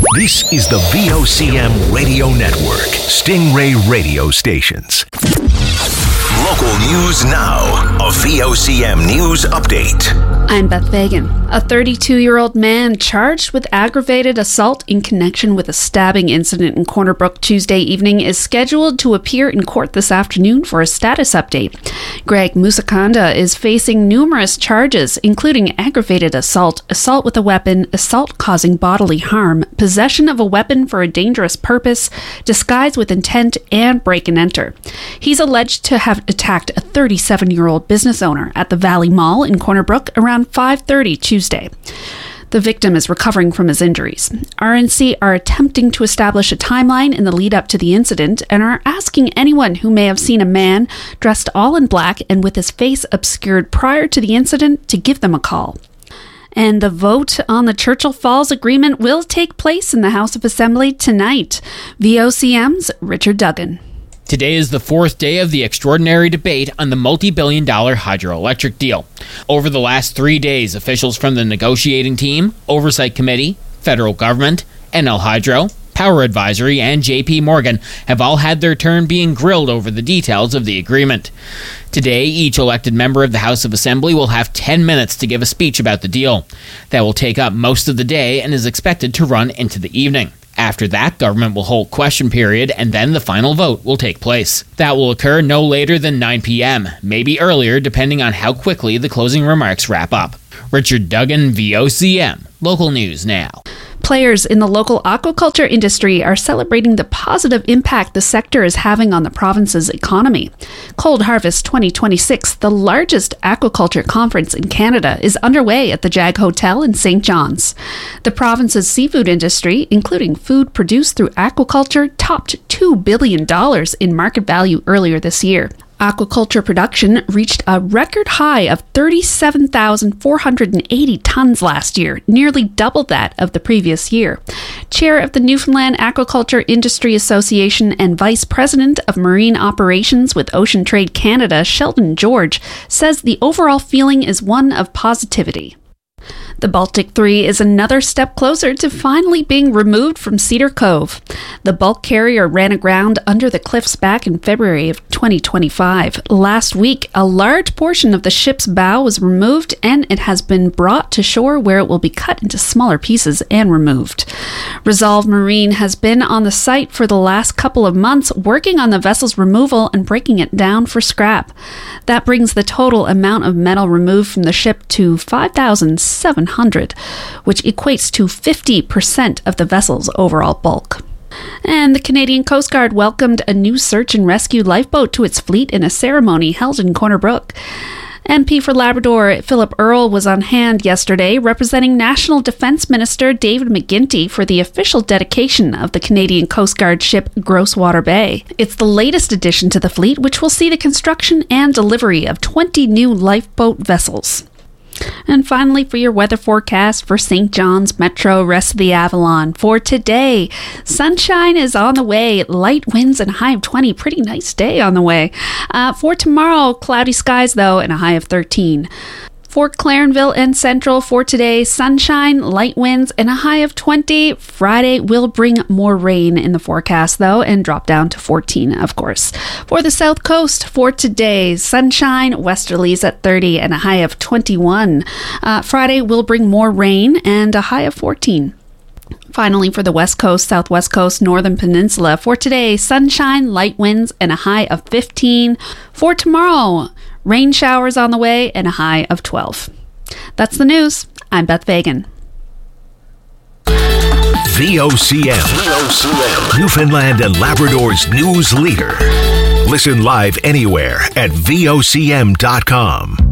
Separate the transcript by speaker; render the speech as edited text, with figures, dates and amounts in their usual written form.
Speaker 1: This is the VOCM Radio Network, Stingray Radio Stations. Local news now. A VOCM news update.
Speaker 2: I'm Beth Fagan. A 32-year-old man charged with aggravated assault in connection with a stabbing incident in Corner Brook Tuesday evening is scheduled to appear in court this afternoon for a status update. Greg Musakanda is facing numerous charges, including aggravated assault, assault with a weapon, assault causing bodily harm, possession of a weapon for a dangerous purpose, disguise with intent, and break and enter. He's alleged to have attacked a 37-year-old business owner at the Valley Mall in Corner Brook around 5:30 Tuesday. The victim is recovering from his injuries. RNC are attempting to establish a timeline in the lead up to the incident and are asking anyone who may have seen a man dressed all in black and with his face obscured prior to the incident to give them a call. And the vote on the Churchill Falls Agreement will take place in the House of Assembly tonight. VOCM's Richard Duggan.
Speaker 3: Today is the fourth day of the extraordinary debate on the multi-billion-dollar hydroelectric deal. Over the last 3 days, officials from the negotiating team, Oversight Committee, Federal Government, NL Hydro, Power Advisory, and JP Morgan have all had their turn being grilled over the details of the agreement. Today, each elected member of the House of Assembly will have 10 minutes to give a speech about the deal. That will take up most of the day and is expected to run into the evening. After that, government will hold question period, and then the final vote will take place. That will occur no later than 9 p.m., maybe earlier depending on how quickly the closing remarks wrap up. Richard Duggan, VOCM, Local News Now.
Speaker 2: Players in the local aquaculture industry are celebrating the positive impact the sector is having on the province's economy. Cold Harvest 2026, the largest aquaculture conference in Canada, is underway at the Jag Hotel in St. John's. The province's seafood industry, including food produced through aquaculture, topped $2 billion in market value earlier this year. Aquaculture production reached a record high of 37,480 tons last year, nearly double that of the previous year. Chair of the Newfoundland Aquaculture Industry Association and Vice President of Marine Operations with Ocean Trade Canada, Sheldon George, says the overall feeling is one of positivity. The Baltic 3 is another step closer to finally being removed from Cedar Cove. The bulk carrier ran aground under the cliffs back in February of 2025. Last week, a large portion of the ship's bow was removed and it has been brought to shore where it will be cut into smaller pieces and removed. Resolve Marine has been on the site for the last couple of months working on the vessel's removal and breaking it down for scrap. That brings the total amount of metal removed from the ship to 5,700, which equates to 50% of the vessel's overall bulk. And the Canadian Coast Guard welcomed a new search and rescue lifeboat to its fleet in a ceremony held in Corner Brook. MP for Labrador Philip Earle was on hand yesterday representing National Defence Minister David McGuinty for the official dedication of the Canadian Coast Guard ship Grosswater Bay. It's the latest addition to the fleet, which will see the construction and delivery of 20 new lifeboat vessels. And finally, for your weather forecast for St. John's Metro, rest of the Avalon. For today, sunshine is on the way, light winds and a high of 20. Pretty nice day on the way. For tomorrow, cloudy skies though, and a high of 13. For Clarenville and Central for today, sunshine, light winds, and a high of 20. Friday will bring more rain in the forecast, though, and drop down to 14, of course. For the South Coast for today, sunshine, westerlies at 30, and a high of 21. Friday will bring more rain and a high of 14. Finally, for the West Coast, Southwest Coast, Northern Peninsula, for today, sunshine, light winds, and a high of 15. For tomorrow, rain showers on the way and a high of 12. That's the news. I'm Beth Fagan.
Speaker 1: VOCM, Newfoundland and Labrador's news leader. Listen live anywhere at VOCM.com.